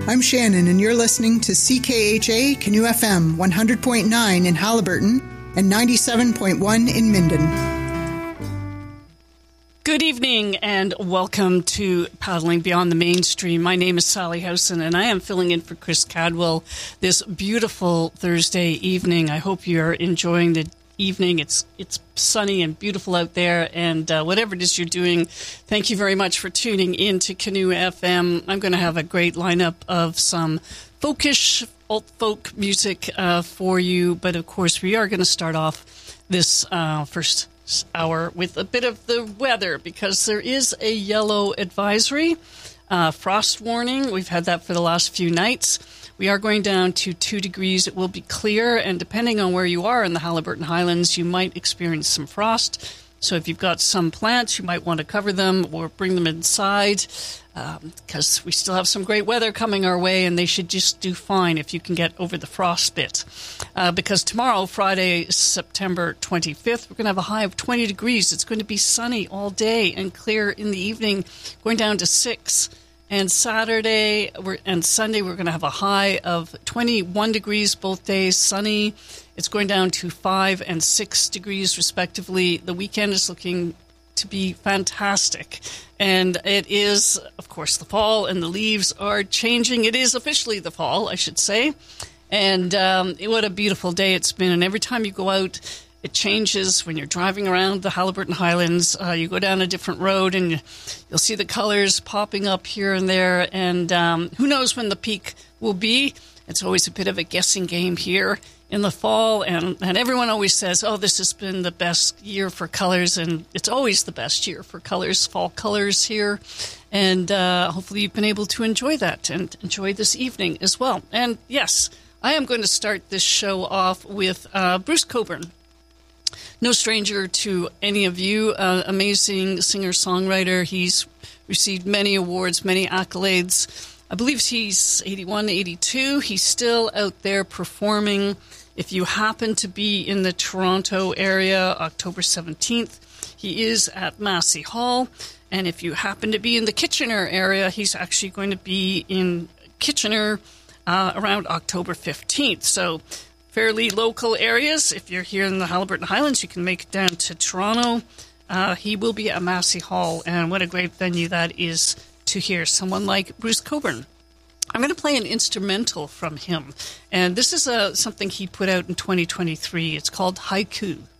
I'm Shannon, and you're listening to CKHA Canoe FM 100.9 in Haliburton and 97.1 in Minden. Good evening and welcome to Paddling Beyond the Mainstream. My name is Sally Howson and I am filling in for Chris Cadwell this beautiful Thursday evening. I hope you're enjoying the evening. It's sunny and beautiful out there, and whatever it is you're doing, thank you very much for tuning in to Canoe FM. I'm going to have a great lineup of some folkish, alt-folk music for you, but of course we are going to start off this first hour with a bit of the weather, because there is a yellow advisory, frost warning. We've had that for the last few nights. We are going down to 2 degrees. It will be clear, and depending on where you are in the Haliburton Highlands, you might experience some frost. So if you've got some plants, you might want to cover them or bring them inside, because we still have some great weather coming our way, and they should just do fine if you can get over the frost bit. Because tomorrow, Friday, September 25th, we're going to have a high of 20 degrees. It's going to be sunny all day and clear in the evening, going down to 6. And Saturday and Sunday, we're going to have a high of 21 degrees both days, sunny. It's going down to 5 and 6 degrees, respectively. The weekend is looking to be fantastic. And it is, of course, the fall, and the leaves are changing. It is officially the fall, I should say. And what a beautiful day it's been. And every time you go out, it changes when you're driving around the Haliburton Highlands. You go down a different road and you'll see the colors popping up here and there. And who knows when the peak will be. It's always a bit of a guessing game here in the fall. And everyone always says, oh, this has been the best year for colors. And it's always the best year for colors, fall colors here. And hopefully you've been able to enjoy that and enjoy this evening as well. And yes, I am going to start this show off with Bruce Cockburn. No stranger to any of you, amazing singer-songwriter. He's received many awards, many accolades. I believe he's 81, 82. He's still out there performing. If you happen to be in the Toronto area, October 17th, he is at Massey Hall. And if you happen to be in the Kitchener area, he's actually going to be in Kitchener around October 15th. So fairly local areas. If you're here in the Haliburton Highlands, you can make it down to Toronto. He will be at Massey Hall, and what a great venue that is to hear someone like Bruce Cockburn. I'm going to play an instrumental from him, and this is something he put out in 2023. It's called Haiku.